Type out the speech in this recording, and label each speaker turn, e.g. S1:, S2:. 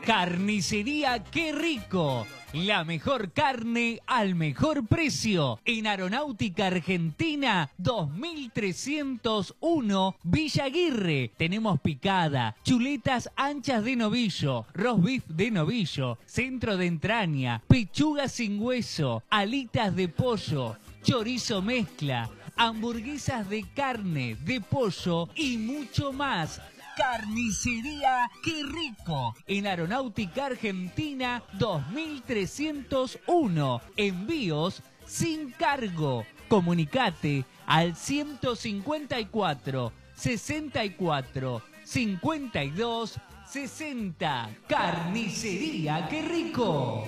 S1: Carnicería Qué Rico. La mejor carne al mejor precio. En Aeronáutica Argentina 2301 Villa Aguirre. Tenemos picada, chuletas anchas de novillo, roast beef de novillo, centro de entraña, pechuga sin hueso, alitas de pollo, chorizo mezcla, hamburguesas de carne, de pollo y mucho más. Carnicería Qué Rico. En Aeronáutica Argentina 2301. Envíos sin cargo. Comunicate al 154 64 52 60. Carnicería Qué Rico.